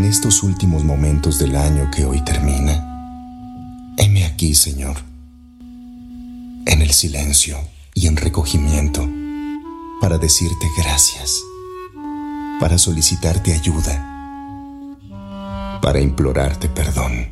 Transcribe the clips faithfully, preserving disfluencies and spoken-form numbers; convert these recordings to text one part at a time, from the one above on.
estos últimos momentos del año que hoy termina, heme aquí, Señor, en el silencio y en recogimiento, para decirte gracias, para solicitarte ayuda, para implorarte perdón.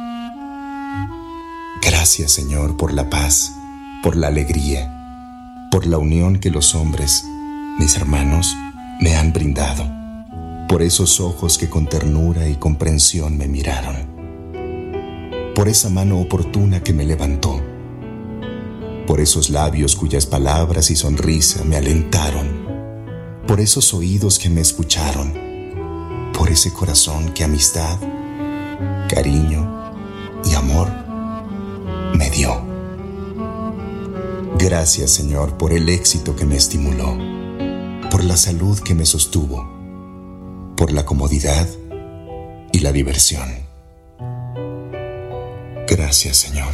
Gracias, Señor, por la paz, por la alegría, por la unión que los hombres, mis hermanos, me han brindado, por esos ojos que con ternura y comprensión me miraron, por esa mano oportuna que me levantó, por esos labios cuyas palabras y sonrisa me alentaron, por esos oídos que me escucharon, por ese corazón que amistad, cariño y amor me dio. Gracias, Señor, por el éxito que me estimuló, por la salud que me sostuvo, por la comodidad y la diversión. Gracias, Señor.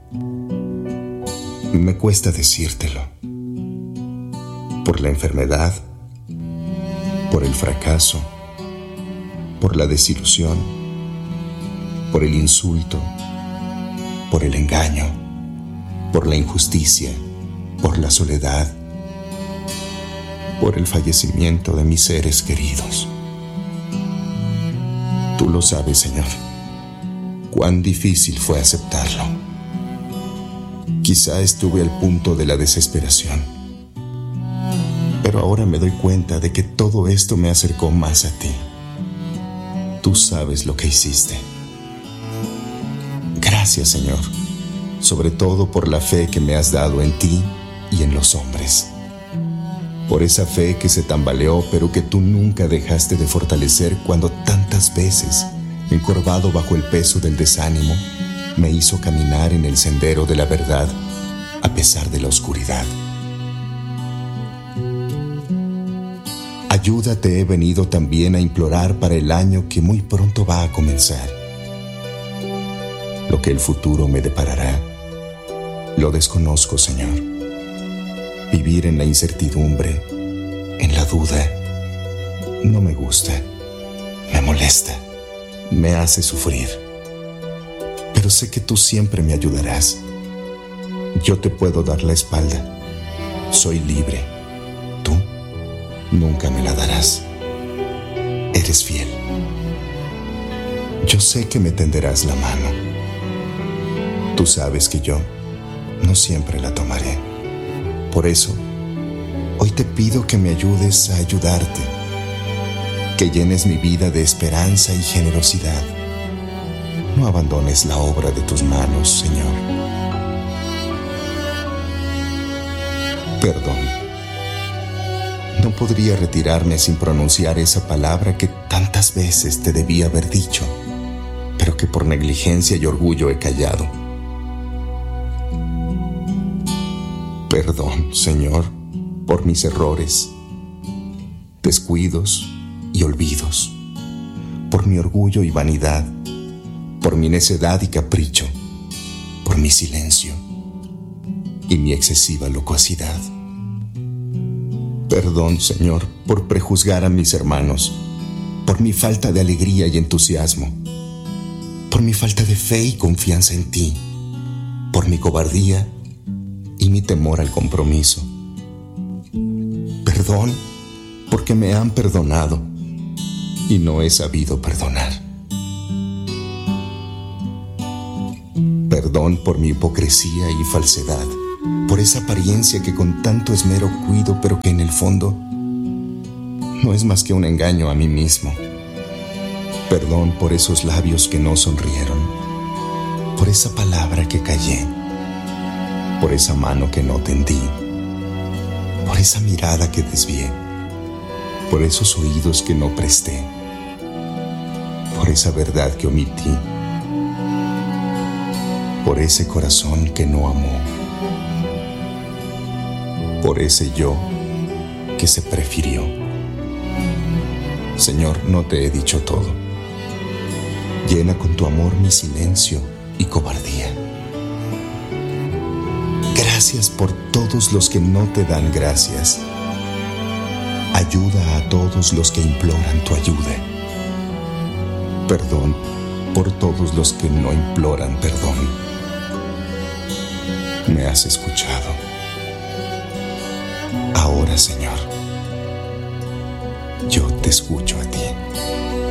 Me cuesta decírtelo. Por la enfermedad, por el fracaso, por la desilusión, por el insulto, por el engaño, por la injusticia, por la soledad, por el fallecimiento de mis seres queridos. Tú lo sabes, Señor, cuán difícil fue aceptarlo. Quizá estuve al punto de la desesperación, pero ahora me doy cuenta de que todo esto me acercó más a ti. Tú sabes lo que hiciste. Gracias, Señor, sobre todo por la fe que me has dado en ti y en los hombres. Por esa fe que se tambaleó, pero que tú nunca dejaste de fortalecer cuando tantas veces, encorvado bajo el peso del desánimo, me hizo caminar en el sendero de la verdad a pesar de la oscuridad. Ayuda te he venido también a implorar para el año que muy pronto va a comenzar. Lo que el futuro me deparará, lo desconozco, Señor. Vivir en la incertidumbre, en la duda, no me gusta, me molesta, me hace sufrir. Pero sé que tú siempre me ayudarás. Yo te puedo dar la espalda. Soy libre. Tú nunca me la darás. Eres fiel. Yo sé que me tenderás la mano. Tú sabes que yo no siempre la tomaré. Por eso, hoy te pido que me ayudes a ayudarte, que llenes mi vida de esperanza y generosidad. No abandones la obra de tus manos, Señor. Perdón. No podría retirarme sin pronunciar esa palabra que tantas veces te debí haber dicho, pero que por negligencia y orgullo he callado. Perdón, Señor, por mis errores, descuidos y olvidos, por mi orgullo y vanidad, por mi necedad y capricho, por mi silencio y mi excesiva locuacidad. Perdón, Señor, por prejuzgar a mis hermanos, por mi falta de alegría y entusiasmo, por mi falta de fe y confianza en ti, por mi cobardía y mi temor al compromiso. Perdón porque me han perdonado y no he sabido perdonar. Perdón por mi hipocresía y falsedad, por esa apariencia que con tanto esmero cuido, pero que en el fondo no es más que un engaño a mí mismo. Perdón por esos labios que no sonrieron, por esa palabra que callé, por esa mano que no tendí, por esa mirada que desvié, por esos oídos que no presté, por esa verdad que omití, por ese corazón que no amó, por ese yo que se prefirió. Señor, no te he dicho todo. Llena con tu amor mi silencio y cobardía. Gracias por todos los que no te dan gracias. Ayuda a todos los que imploran tu ayuda. Perdón por todos los que no imploran perdón. Me has escuchado. Ahora, Señor, yo te escucho a ti.